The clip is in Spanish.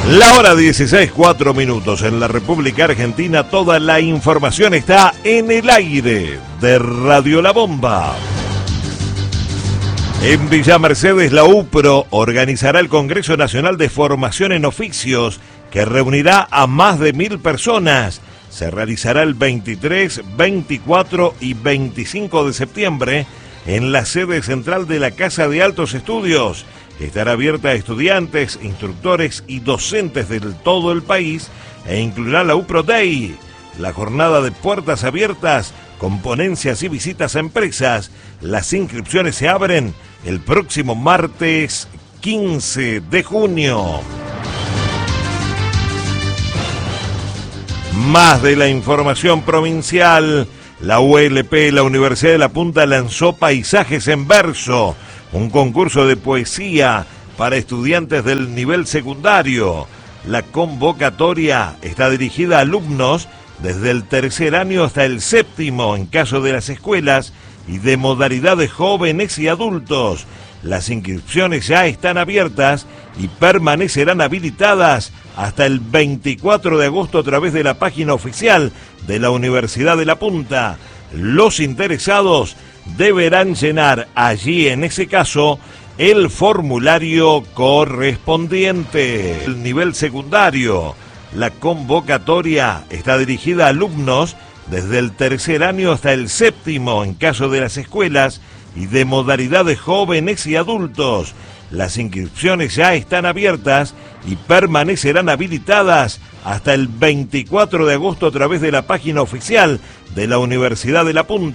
La hora 16, 4 minutos en la República Argentina. Toda la información está en el aire de Radio La Bomba. En Villa Mercedes, la UPRO organizará el Congreso Nacional de Formación en Oficios, que reunirá a más de 1000 personas. Se realizará el 23, 24 y 25 de septiembre en la sede central de la Casa de Altos Estudios. Estará abierta a estudiantes, instructores y docentes de todo el país e incluirá la UPRO Day, la jornada de puertas abiertas con ponencias y visitas a empresas. Las inscripciones se abren el próximo martes 15 de junio. Más de la información provincial. La ULP, la Universidad de La Punta, lanzó Paisajes en Verso, un concurso de poesía para estudiantes del nivel secundario. La convocatoria está dirigida a alumnos desde el tercer año hasta el séptimo, en caso de las escuelas, y de modalidades jóvenes y adultos. Las inscripciones ya están abiertas y permanecerán habilitadas hasta el 24 de agosto a través de la página oficial de la Universidad de La Punta. Los interesados deberán llenar allí, en ese caso, el formulario correspondiente. El nivel secundario. La convocatoria está dirigida a alumnos desde el tercer año hasta el séptimo, en caso de las escuelas, y de modalidades jóvenes y adultos. Las inscripciones ya están abiertas y permanecerán habilitadas hasta el 24 de agosto a través de la página oficial de la Universidad de La Punta.